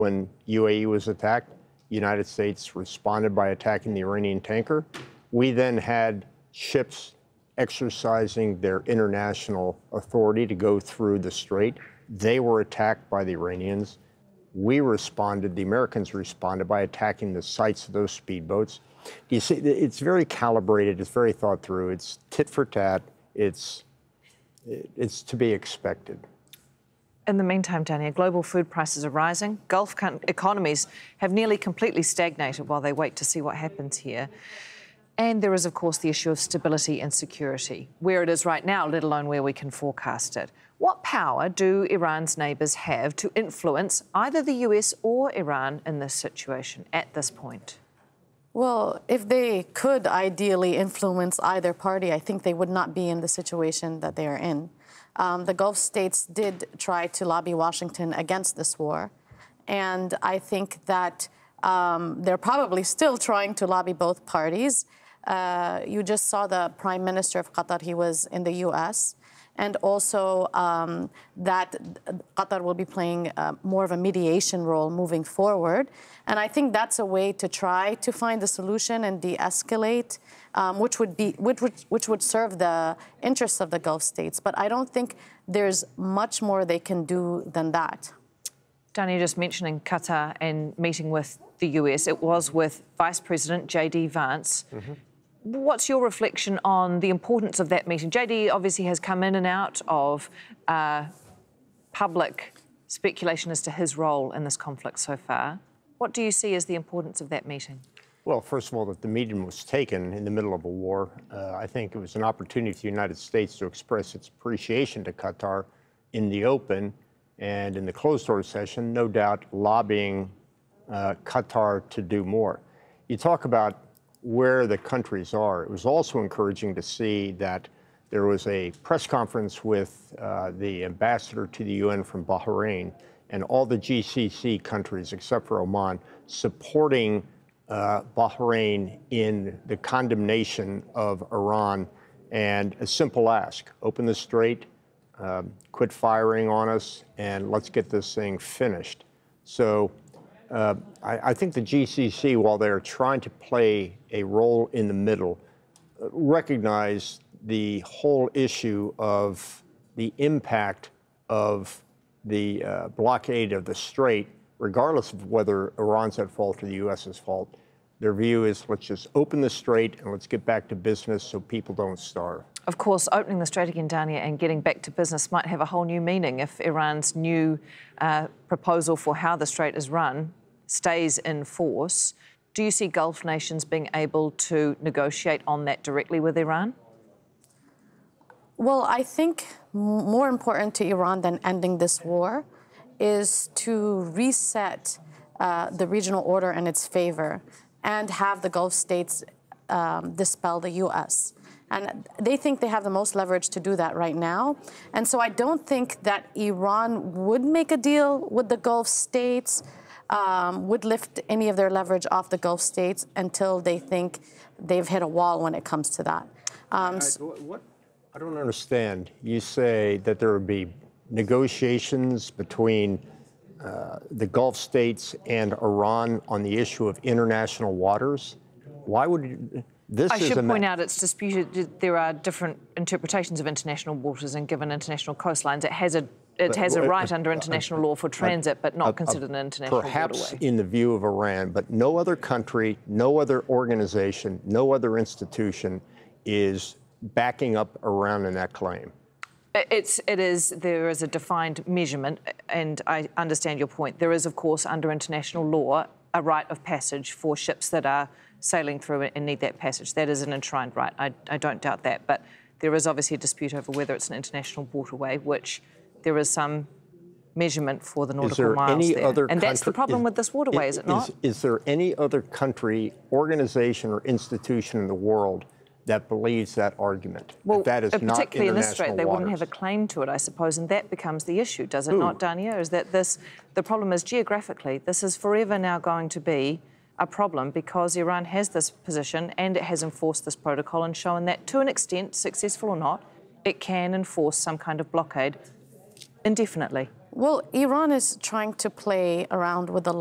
when UAE was attacked. The United States responded by attacking the Iranian tanker. We then had ships exercising their international authority to go through the strait. They were attacked by the Iranians. We responded, the Americans responded by attacking the sites of those speedboats. You see, it's very calibrated, it's very thought through, it's tit for tat, it's to be expected. In the meantime, Dania, global food prices are rising. Gulf economies have nearly completely stagnated while they wait to see what happens here. And there is, of course, the issue of stability and security, where it is right now, let alone where we can forecast it. What power do Iran's neighbours have to influence either the US or Iran in this situation at this point? Well, if they could ideally influence either party, I think they would not be in the situation that they are in. The Gulf states did try to lobby Washington against this war, and I think that they're probably still trying to lobby both parties. You just saw the Prime Minister of Qatar, he was in the US, and also that Qatar will be playing more of a mediation role moving forward. And I think that's a way to try to find a solution and de-escalate, which would serve the interests of the Gulf states. But I don't think there's much more they can do than that. Dania, just mentioning Qatar and meeting with the US, it was with Vice President J.D. Vance. Mm-hmm. What's your reflection on the importance of that meeting? JD obviously has come in and out of public speculation as to his role in this conflict so far. What do you see as the importance of that meeting? Well, first of all, that the meeting was taken in the middle of a war. I think it was an opportunity for the United States to express its appreciation to Qatar in the open, and in the closed-door session, no doubt lobbying Qatar to do more. You talk about where the countries are. It was also encouraging to see that there was a press conference with the ambassador to the UN from Bahrain and all the GCC countries, except for Oman, supporting Bahrain in the condemnation of Iran, and a simple ask: open the strait, quit firing on us, and let's get this thing finished. So I think the GCC, while they're trying to play a role in the middle, recognize the whole issue of the impact of the blockade of the strait, regardless of whether Iran's at fault or the US's fault. Their view is, let's just open the strait and let's get back to business so people don't starve. Of course, opening the strait again, Dania, and getting back to business might have a whole new meaning if Iran's new proposal for how the strait is run stays in force. Do you see Gulf nations being able to negotiate on that directly with Iran? Well, I think more important to Iran than ending this war is to reset the regional order in its favor and have the Gulf states dispel the U.S. And they think they have the most leverage to do that right now. And so I don't think that Iran would make a deal with the Gulf states, would lift any of their leverage off the Gulf states until they think they've hit a wall when it comes to that. I don't understand. You say that there would be negotiations between the Gulf states and Iran on the issue of international waters. Why would this? I should point out it's disputed. There are different interpretations of international waters, and given international coastlines, it has a right under international law for transit, but not considered an international perhaps waterway. In the view of Iran, but no other country, no other organization, no other institution is backing up Iran in that claim. There is a defined measurement, and I understand your point. There is, of course, under international law, a right of passage for ships that are sailing through it and need that passage. That is an enshrined right. I don't doubt that. But there is obviously a dispute over whether it's an international waterway, which there is some measurement for the nautical miles there. And that's the problem with this waterway, is it not? Is there any other country, organization, or institution in the world that believes that argument? Well, that is not particularly in this strait, they waters. wouldn't have a claim to it, I suppose, and that becomes the issue, does it not, Dania? Is that the problem is geographically, this is forever now going to be a problem because Iran has this position and it has enforced this protocol and shown that, to an extent, successful or not, it can enforce some kind of blockade indefinitely. Well, Iran is trying to play around with the